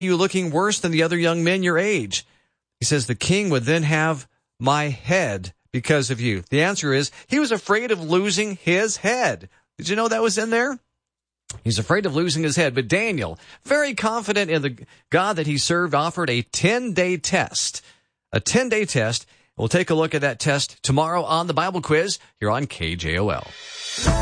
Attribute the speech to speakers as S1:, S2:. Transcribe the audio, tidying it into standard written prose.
S1: you looking worse than the other young men your age? He says, the king would then have my head because of you. The answer is he was afraid of losing his head. Did you know that was in there? He's afraid of losing his head. But Daniel, very confident in the God that he served, offered a 10-day test. A 10-day test. We'll take a look at that test tomorrow on the Bible Quiz here on KJOL.